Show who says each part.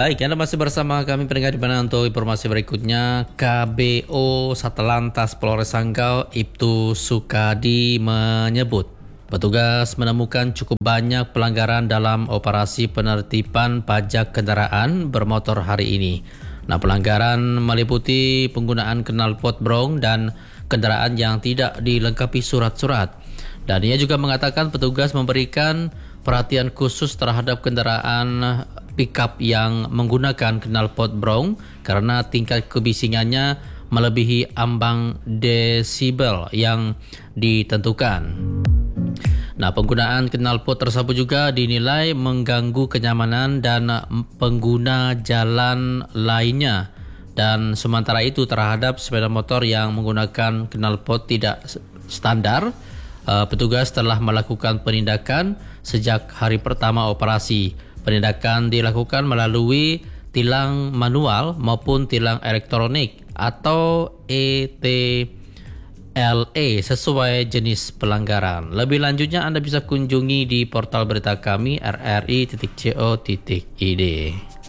Speaker 1: Baik, Anda masih bersama kami pendengar di mana untuk informasi berikutnya. KBO Satlantas Polres Sanggau Ibtu Sukadi menyebut petugas menemukan cukup banyak pelanggaran dalam operasi penertiban pajak kendaraan bermotor hari ini. Nah, pelanggaran meliputi penggunaan knalpot brong dan kendaraan yang tidak dilengkapi surat-surat. Dan ia juga mengatakan petugas memberikan perhatian khusus terhadap kendaraan pickup yang menggunakan knalpot brong karena tingkat kebisingannya melebihi ambang desibel yang ditentukan. Nah, penggunaan knalpot tersebut juga dinilai mengganggu kenyamanan dan pengguna jalan lainnya. Dan sementara itu terhadap sepeda motor yang menggunakan knalpot tidak standar, petugas telah melakukan penindakan sejak hari pertama operasi. Penindakan dilakukan melalui tilang manual maupun tilang elektronik atau ETLE sesuai jenis pelanggaran. Lebih lanjutnya Anda bisa kunjungi di portal berita kami rri.co.id.